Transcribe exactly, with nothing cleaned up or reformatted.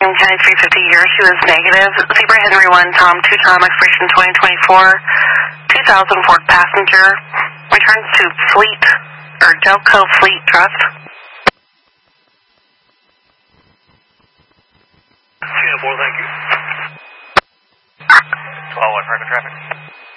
County three fifty year, she was negative. Zebra Henry one, Tom, two Tom, expiration twenty twenty-four, two thousand Ford passenger, returns to Fleet, or Delco Fleet Trust. Yeah, boy, thank you. twelve one, private traffic.